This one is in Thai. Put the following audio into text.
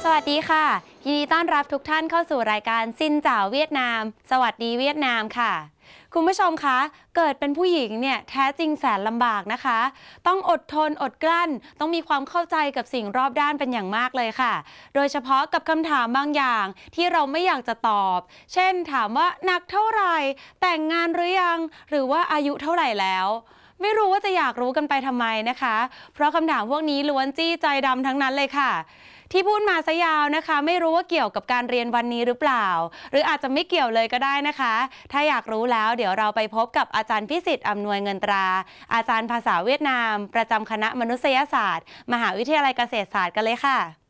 สวัสดีค่ะยินดีต้อนรับทุกท่านเข้าสู่รายการซินจ่าวเวียดนาม สวัสดีเวียดนามค่ะคุณผู้ชมคะเกิดเป็นผู้หญิงเนี่ยแท้จริงแสนลำบากนะคะต้องอดทนอดกลั้นต้องมีความเข้าใจกับสิ่งรอบด้านเป็นอย่างมากเลยค่ะโดยเฉพาะกับคำถามบางอย่างที่เราไม่อยากจะตอบเช่นถามว่าหนักเท่าไหร่แต่งงานหรือยังหรือว่าอายุเท่าไหร่แล้วไม่รู้ว่าจะอยากรู้กันไปทำไมนะคะเพราะคำถามพวกนี้ล้วนจี้ใจดำทั้งนั้นเลยค่ะที่พูดมาซะยาวนะคะไม่รู้ว่าเกี่ยวกับการเรียนวันนี้หรือเปล่าหรืออาจจะไม่เกี่ยวเลยก็ได้นะคะถ้าอยากรู้แล้วเดี๋ยวเราไปพบกับอาจารย์พิสิทธิ์อำนวยเงินตราอาจารย์ภาษาเวียดนามประจำคณะมนุษยศาสตร์มหาวิทยาลัยเกษตรศาสตร์กันเลยค่ะ